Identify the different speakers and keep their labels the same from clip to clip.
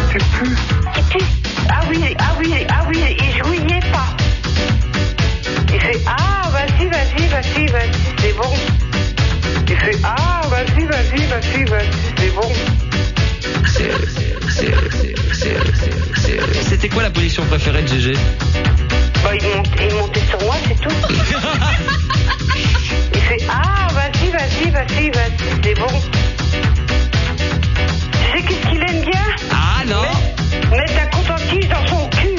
Speaker 1: Ah oui, il jouiait pas. Il fait ah, vas-y, c'est bon. Il fait ah, vas-y, c'est bon.
Speaker 2: C'était quoi la position préférée de GG?
Speaker 1: Bah, il montait sur moi, c'est tout. Il fait ah, vas-y, c'est bon. Tu sais qu'est-ce qu'il aime bien?
Speaker 2: Ah non.
Speaker 1: Mettre la contentise dans son cul.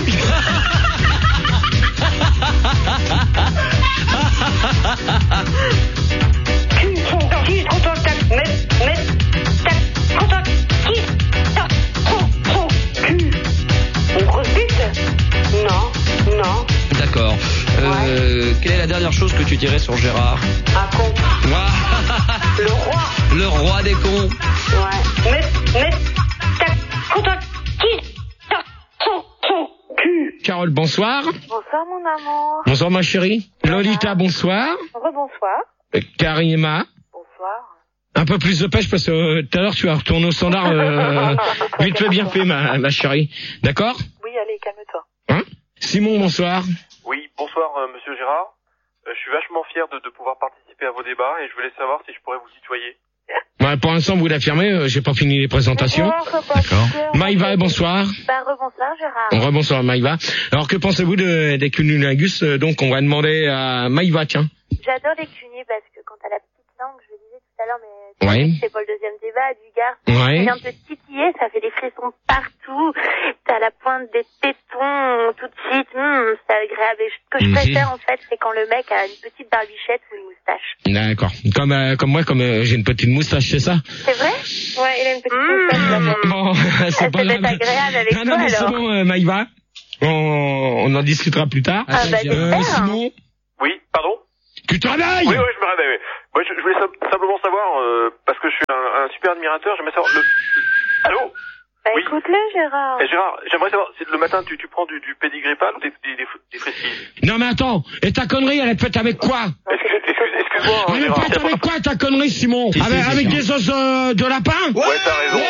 Speaker 1: Cul, contentise, contentise, mettre ta contentise dans son cul. On rebute? Non.
Speaker 2: D'accord. Quelle est la dernière chose que tu dirais sur Gérard?
Speaker 1: Un con. Le roi.
Speaker 2: Le roi des cons.
Speaker 1: Ouais. Mettre ta contentise dans son cul.
Speaker 3: Carole, bonsoir.
Speaker 1: Bonsoir mon amour.
Speaker 3: Bonsoir ma chérie. Lolita, bonsoir.
Speaker 1: Rebonsoir.
Speaker 3: Karima.
Speaker 1: Bonsoir.
Speaker 3: Un peu plus de pêche parce que tout à l'heure tu vas retourner au standard. Vite fait, bien fait ma chérie. D'accord?
Speaker 1: Oui, allez, calme-toi.
Speaker 3: Hein? Simon, bonsoir.
Speaker 4: Oui, bonsoir monsieur Gérard. Je suis vachement fier de pouvoir participer à vos débats et je voulais savoir si je pourrais vous tutoyer.
Speaker 3: Ouais, pour l'instant, vous l'affirmez, j'ai pas fini les présentations.
Speaker 1: D'accord.
Speaker 3: Maïva, bonsoir.
Speaker 1: Rebonsoir Gérard.
Speaker 3: Rebonsoir Maïva. Alors que pensez-vous des cunnilingus? Donc on va demander à Maïva, tiens.
Speaker 1: J'adore les cunis parce que quand t'as la petite langue, je le disais tout à l'heure, mais
Speaker 3: Ouais.
Speaker 1: c'est pas le deuxième débat, du gars.
Speaker 3: Ouais.
Speaker 1: C'est un peu titillé, ça fait des frissons partout. T'as la pointe des tétons tout de suite, c'est agréable. Et ce que je préfère en fait, c'est quand le mec a une petite barbichette ou une moustache.
Speaker 3: D'accord. Comme moi, j'ai une petite moustache, c'est ça?
Speaker 1: C'est vrai? Ouais, il a une petite moustache là.
Speaker 3: Bon, c'est pas grave.
Speaker 1: C'est agréable avec
Speaker 3: non,
Speaker 1: toi
Speaker 3: mais c'est
Speaker 1: alors.
Speaker 3: bon, Maïva. On en discutera plus tard.
Speaker 1: Ah bah j'espère.
Speaker 3: Simon,
Speaker 4: Oui, pardon?
Speaker 3: tu te réveilles?
Speaker 4: Oui, je me réveille. Moi, je voulais simplement savoir, parce que je suis un super admirateur, j'aimerais savoir... Allô?
Speaker 1: Bah
Speaker 4: Oui.
Speaker 1: écoute-le Gérard.
Speaker 4: Gérard, j'aimerais savoir, le matin, tu prends du pédigrépal ou des friskies?
Speaker 3: Non mais attends, et ta connerie, elle est faite avec quoi?
Speaker 4: Excuse-moi,
Speaker 3: Elle est
Speaker 4: Gérard.
Speaker 3: faite avec quoi ta connerie, Simon? Avec des os de lapin?
Speaker 4: Ouais, t'as raison.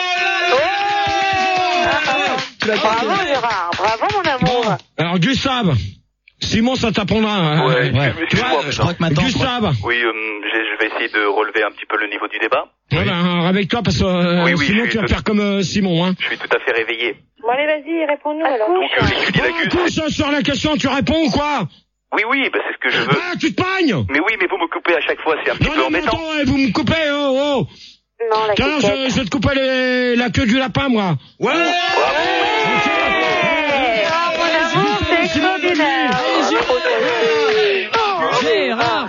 Speaker 1: Bravo Gérard, bravo mon amour.
Speaker 3: Alors Gustave, Simon, ça t'apprendra. Hein.
Speaker 4: Ouais.
Speaker 3: Toi,
Speaker 4: Je
Speaker 2: crois que maintenant,
Speaker 3: Gustave.
Speaker 4: Oui, je vais essayer de relever un petit peu le niveau du débat.
Speaker 3: Ouais, ben, avec toi, parce que
Speaker 4: Oui,
Speaker 3: sinon tu vas faire comme Simon. Hein.
Speaker 4: Je suis tout à fait réveillé.
Speaker 1: Bon allez vas-y, réponds-nous alors.
Speaker 4: Donc, les cunilingus...
Speaker 3: Couche sur la question, tu réponds ou quoi?
Speaker 4: Oui, bah, c'est ce que je veux.
Speaker 3: Ah, tu te pagnes?
Speaker 4: Mais oui, mais vous me coupez à chaque fois, c'est un petit peu
Speaker 3: Non, mais
Speaker 4: embêtant.
Speaker 3: attends, vous me coupez, oh.
Speaker 1: Non, la
Speaker 3: Tiens, je vais te couper la queue du lapin, moi. Ouais.
Speaker 1: Mon amour, c'est extraordinaire.
Speaker 2: Gérard.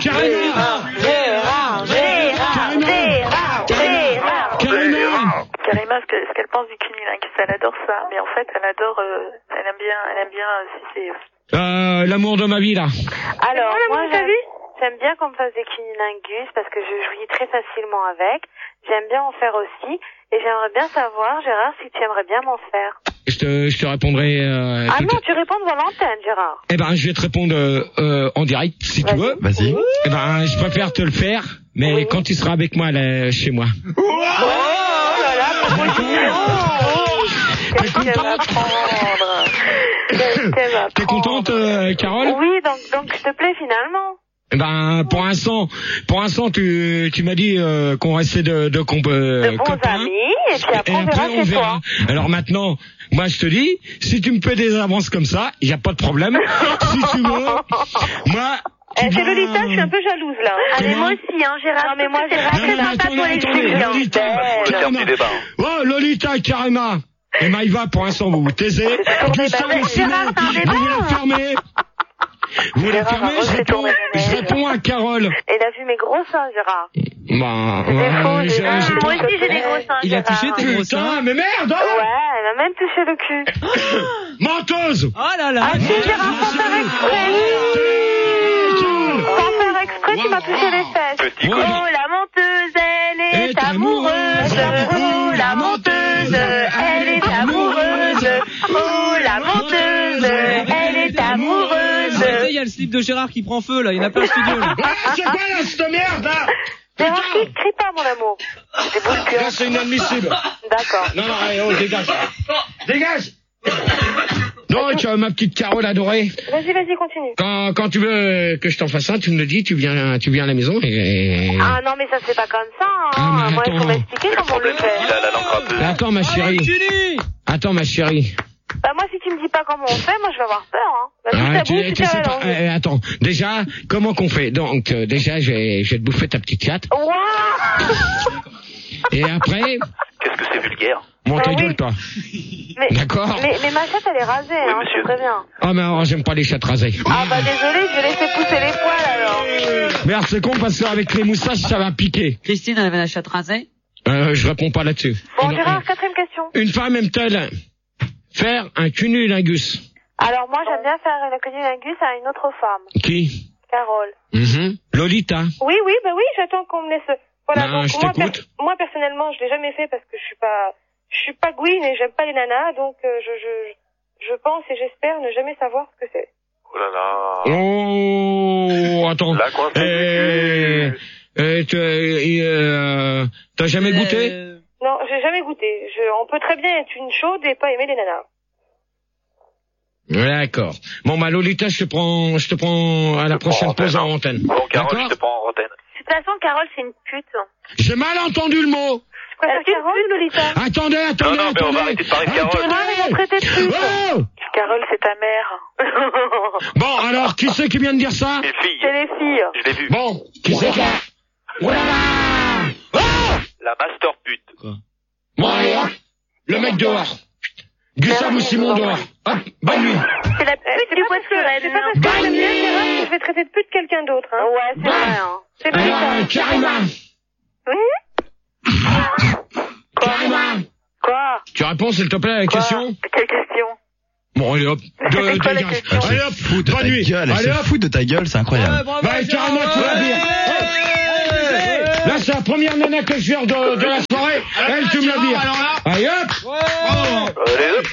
Speaker 1: Karima, ce qu'elle pense du cunilingus, elle adore ça, mais en fait, elle aime bien si c'est...
Speaker 3: L'amour de ma vie, là.
Speaker 1: Alors, moi, j'aime bien qu'on me fasse des cunilingus parce que je jouis très facilement avec. J'aime bien en faire aussi. Et j'aimerais bien savoir, Gérard, si tu aimerais bien m'en faire.
Speaker 3: Je te répondrai...
Speaker 1: Ah non, tu réponds devant l'antenne, Gérard.
Speaker 3: Eh ben, je vais te répondre en direct, si tu veux.
Speaker 2: Vas-y.
Speaker 3: Eh ben, je préfère te le faire, mais quand tu seras avec moi, là, chez moi.
Speaker 1: Oh là là, qu'est-ce qu'elle va prendre?
Speaker 3: T'es contente, Carole?
Speaker 1: Oui, donc je te plais finalement.
Speaker 3: Eh ben, pour l'instant, tu m'as dit qu'on restait de
Speaker 1: De bons
Speaker 3: copains.
Speaker 1: amis, et puis après, on verra chez toi.
Speaker 3: Alors maintenant, moi je te dis, si tu me fais des avances comme ça, il y a pas de problème. Si tu veux, moi.
Speaker 1: C'est Lolita, je suis un peu jalouse là. Ah mais moi aussi, hein, Gérard. Non mais moi, Gérard, c'est sympa pour les filles.
Speaker 4: C'est un petit débat.
Speaker 3: Oh, Lolita, Karima et Maïva, pour l'instant, vous vous taisez. Gustave et Simon, vous la fermez. Vous la fermez, je réponds à Carole.
Speaker 1: Et il a vu mes gros seins, Gérard.
Speaker 3: Bah,
Speaker 1: Moi aussi, j'ai des gros seins,
Speaker 2: Il a
Speaker 1: Gérard.
Speaker 2: touché tes gros seins.
Speaker 3: Putain, mais merde!
Speaker 1: Ouais, elle m'a même touché le cul.
Speaker 3: Menteuse!
Speaker 2: Oh là là.
Speaker 1: Ah si, Gérard, sans faire exprès, tu m'as touché les fesses.
Speaker 4: Petit
Speaker 1: Oh,
Speaker 4: colis.
Speaker 1: la menteuse, elle est amoureuse. Oh, la menteuse, elle est amoureuse. Oh, la menteuse, elle est amoureuse.
Speaker 2: Arrêtez, il y a le slip de Gérard qui prend feu là, il y en a plein le studio là.
Speaker 3: Ah, c'est quoi là, cette merde là?
Speaker 1: Gérard, crie pas, mon amour. C'est vous le pire.
Speaker 3: Là, c'est inadmissible.
Speaker 1: D'accord.
Speaker 3: Non, allez, oh, dégage. Dégage. Donc, ma petite Carole adorée.
Speaker 1: Vas-y, continue.
Speaker 3: Quand tu veux que je t'en fasse un, tu me le dis, tu viens à la maison et...
Speaker 1: Ah non, mais ça se fait pas comme ça, hein.
Speaker 3: Ah, mais
Speaker 1: moi, il faut
Speaker 3: attends.
Speaker 1: m'expliquer comment on le fait.
Speaker 4: Il a la langue râpeuse.
Speaker 3: Attends, ma chérie. Attends, ma chérie.
Speaker 1: Bah, moi, si tu me dis pas comment on fait, moi, je vais avoir peur, hein. Bah,
Speaker 3: Ah,
Speaker 1: tout à bout,
Speaker 3: tu sais pas, attends, déjà, comment qu'on fait? Donc, déjà, je vais te bouffer ta petite chatte.
Speaker 1: Waouh.
Speaker 3: Et après,
Speaker 4: Qu'est-ce que c'est vulgaire?
Speaker 3: bon, ta
Speaker 1: Ah oui.
Speaker 3: gueule, toi.
Speaker 1: Mais,
Speaker 3: D'accord.
Speaker 1: mais ma chatte, elle est rasée, hein,
Speaker 4: monsieur.
Speaker 1: c'est très bien.
Speaker 3: Ah, mais alors, j'aime pas les chattes rasées.
Speaker 1: Ah, bah, désolé, je vais laisser pousser les poils, alors.
Speaker 3: Merde, c'est con parce qu'avec les moustaches, ça va piquer.
Speaker 5: Christine, elle avait la chatte rasée.
Speaker 3: Je réponds pas là-dessus.
Speaker 1: Bon, Gérard, 4e question.
Speaker 3: Une femme aime-t-elle faire un cunnilingus?
Speaker 1: Alors, moi, j'aime bien faire le cunnilingus à une autre femme.
Speaker 3: Qui?
Speaker 1: Carole.
Speaker 3: Lolita.
Speaker 1: Oui, bah oui, j'attends qu'on me laisse. Voilà,
Speaker 3: Ben,
Speaker 1: donc
Speaker 3: je t'écoute.
Speaker 1: moi personnellement, je l'ai jamais fait parce que je suis pas gouine et j'aime pas les nanas, donc je pense et j'espère ne jamais savoir ce que c'est.
Speaker 4: Oh là là.
Speaker 3: Oh, attends.
Speaker 4: La coincée.
Speaker 3: T'as jamais goûté?
Speaker 1: Non, j'ai jamais goûté. On peut très bien être une chaude et pas aimer les nanas.
Speaker 3: D'accord. Bon, bah, Lolita, je te prends à la prochaine pause en antenne.
Speaker 4: Bon, Carole,
Speaker 3: D'accord?
Speaker 4: je te prends en antenne.
Speaker 1: De toute façon, Carole, c'est une pute.
Speaker 3: J'ai mal entendu le mot.
Speaker 1: Est-ce une pute, Lolita?
Speaker 3: Attendez.
Speaker 4: Non, mais on va arrêter de parler de Carole.
Speaker 1: Gérard, il a traité de pute.
Speaker 3: Oh
Speaker 1: Carole, c'est ta mère.
Speaker 3: Bon, alors, qui c'est qui vient de dire ça?
Speaker 4: Les filles.
Speaker 1: C'est les filles.
Speaker 4: Je l'ai vu.
Speaker 3: Bon, qui c'est qui a... Voilà. Oh
Speaker 4: La master pute.
Speaker 3: Bon, allez, hop. Le mec dehors. Gustave ou Simon dehors. Hop, bonne nuit.
Speaker 1: C'est la pute du bois de Suresnes. C'est pas parce que j'aime bien Gérard que je vais traiter de pute quelqu'un d'autre. Hein. Ouais, c'est vrai. Hein. C'est pas
Speaker 3: Alors,
Speaker 1: ça.
Speaker 3: Karima.
Speaker 1: Oui.
Speaker 3: Karima.
Speaker 1: Quoi?
Speaker 3: Tu réponds, s'il te plaît, à la question?
Speaker 1: Quelle question?
Speaker 3: Bon, allez hop.
Speaker 1: C'est quoi la
Speaker 3: Dégage.
Speaker 1: question?
Speaker 3: Allez hop.
Speaker 6: Foutre de
Speaker 3: Bonne
Speaker 6: ta
Speaker 3: nuit.
Speaker 6: gueule, elle
Speaker 3: Allez
Speaker 6: se
Speaker 3: hop.
Speaker 6: fout de ta gueule, c'est incroyable.
Speaker 3: Bah, Karima, tu vas dire. Hop. Là, c'est la première nana que je viens de la soirée. Elle, tu me la dis. Allez hop.
Speaker 4: Allez, hop.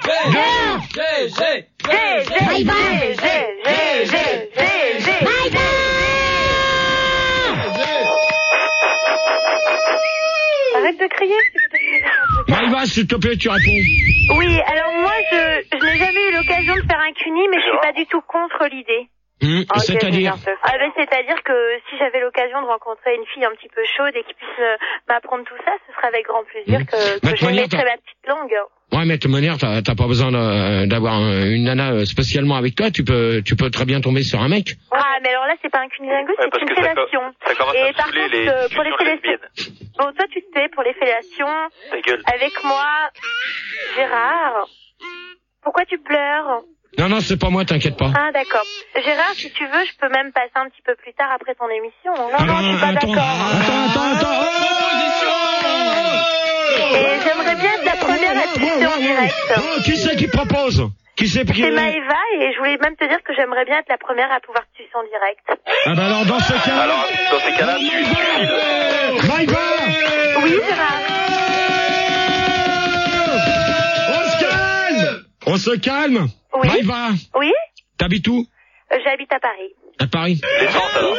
Speaker 1: Arrête de crier.
Speaker 3: Maïva, s'il te plaît, tu réponds.
Speaker 1: Oui, alors moi, je n'ai jamais eu l'occasion de faire un cuni, mais je suis pas du tout contre l'idée.
Speaker 3: C'est-à-dire?
Speaker 1: C'est-à-dire que si j'avais l'occasion de rencontrer une fille un petit peu chaude et qui puisse m'apprendre tout ça, ce serait avec grand plaisir que je mettrais ma petite langue.
Speaker 3: Ouais, mais de toute manière, t'as pas besoin d'avoir une nana spécialement avec toi. Tu peux très bien tomber sur un mec.
Speaker 1: Ah, mais alors là, c'est pas un cunilingus,
Speaker 4: Ouais,
Speaker 1: c'est
Speaker 4: parce
Speaker 1: une
Speaker 4: que ça
Speaker 1: fellation.
Speaker 4: ça commence
Speaker 1: Et
Speaker 4: à
Speaker 1: par
Speaker 4: saouler
Speaker 1: contre,
Speaker 4: les
Speaker 1: pour les
Speaker 4: discussions
Speaker 1: fellations,
Speaker 4: lesbiennes.
Speaker 1: bon, toi, tu sais, pour les fellations,
Speaker 4: Ta gueule.
Speaker 1: avec moi, Gérard, pourquoi tu pleures?
Speaker 3: Non, c'est pas moi, t'inquiète pas.
Speaker 1: Ah, d'accord. Gérard, si tu veux, je peux même passer un petit peu plus tard après ton émission. Non, je suis pas d'accord.
Speaker 3: Attends.
Speaker 1: Et j'aimerais bien être la première à te pisser en direct.
Speaker 3: Qui c'est qui propose?
Speaker 1: C'est Maëva et je voulais même te dire que j'aimerais bien être la première à pouvoir te sucer en direct.
Speaker 3: Ah bah alors, dans ce cas-là...
Speaker 4: Alors, dans ces cas-là, tu files.
Speaker 3: Maïva!
Speaker 1: Oui, Gérard.
Speaker 3: On se calme.
Speaker 1: Oui.
Speaker 3: Maïva,
Speaker 1: Oui,
Speaker 3: t'habites où?
Speaker 1: j'habite à Paris.
Speaker 3: À Paris.
Speaker 4: L'essence, alors.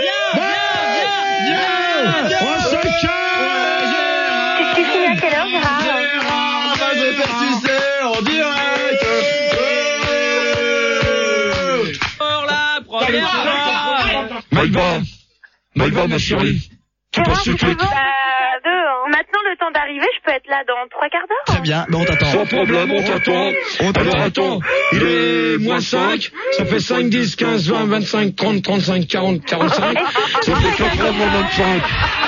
Speaker 3: On se calme.
Speaker 1: Tu finis à quelle heure, Gérard?
Speaker 3: Maïva, ma chérie. Tu passes tout de suite.
Speaker 1: Maintenant, le temps d'arriver, je peux être là dans 3 quarts d'heure.
Speaker 6: Très bien, mais on t'attend.
Speaker 3: Sans problème, on t'attend. Alors attends, il est moins 5, ça fait 5, 10, 15, 20, 25, 30, 35, 40, 45. Ça fait 4h25.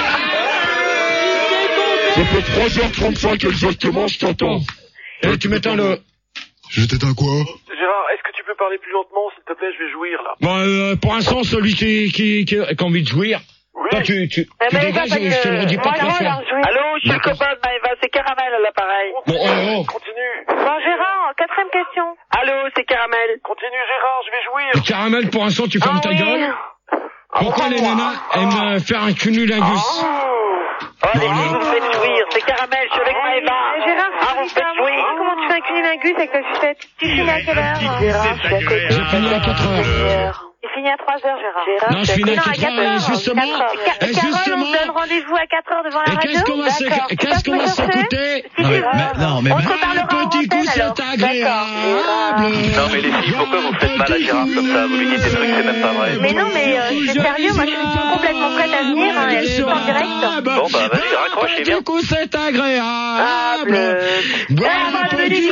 Speaker 3: Ça fait 3h35 exactement, je t'entends. Et tu m'éteins le...
Speaker 6: Je t'éteins quoi?
Speaker 4: Gérard, est-ce que tu peux parler plus lentement, s'il te plaît? Je vais jouir, là.
Speaker 3: Bon, pour l'instant, celui qui a envie de jouir,
Speaker 4: Oui.
Speaker 3: toi, tu dégages et je te le redis pas trop fort.
Speaker 7: Allô, je suis le copain de Maëva, c'est Caramel à l'appareil.
Speaker 3: Bon, oh.
Speaker 4: Continue.
Speaker 1: Bon, Gérard, 4e question.
Speaker 7: Allô, c'est Caramel.
Speaker 4: Continue, Gérard, je vais jouir.
Speaker 3: Et Caramel, pour l'instant, tu fermes ta gueule. Pourquoi les nanas aiment faire un cunnilingus?
Speaker 7: Oh, les filles, vous me faites jouir. C'est Caramel, je suis avec Maëva.
Speaker 1: Gérard,
Speaker 7: Ah, vous me faites jouir.
Speaker 1: comment tu fais un cunilingus avec ta sucette? Tu finis à quelle heure? Gérard, je suis à côté.
Speaker 3: J'ai fini à 4h.
Speaker 1: Il finit fini à 3h, Gérard.
Speaker 3: Non, je finis à 4h, justement. Et
Speaker 1: Carole, on
Speaker 3: justement.
Speaker 1: se donne rendez-vous à 4h devant la
Speaker 3: Et
Speaker 1: radio.
Speaker 3: qu'est-ce qu'on va s'écouter?
Speaker 1: Si tu veux. On se reparlera en
Speaker 3: petit coup,
Speaker 1: antenne, alors.
Speaker 3: c'est agréable.
Speaker 4: Non, mais les filles, pourquoi vous faites mal à Gérard comme ça? Vous lui dites des trucs, c'est même pas vrai.
Speaker 1: Mais non, mais c'est sérieux, moi je suis complètement prête à venir, hein, elle est en direct.
Speaker 4: Bon, bah, vas-y, raccroche, et viens.
Speaker 3: Du coup, c'est agréable.
Speaker 1: Bon appétit.